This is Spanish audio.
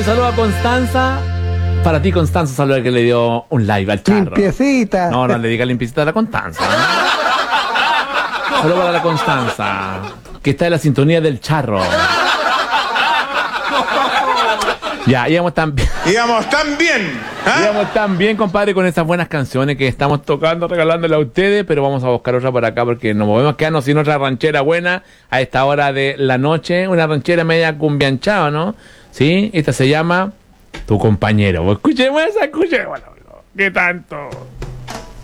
Saludo a Constanza. Para ti, Constanza, saludo al que le dio un live al charro. Limpiecita. No, le diga limpiecita a la Constanza. Saludo para la Constanza, que está en la sintonía del charro. Ya, íbamos tan bien. Íbamos tan bien. Íbamos tan bien, compadre, con esas buenas canciones que estamos tocando, regalándole a ustedes, pero vamos a buscar otra por acá porque nos movemos quedarnos sin otra ranchera buena a esta hora de la noche. Una ranchera media cumbianchada, ¿no? Sí, esta se llama Tu Compañero. Escuchemos esa, escuchemos. ¿Qué tanto?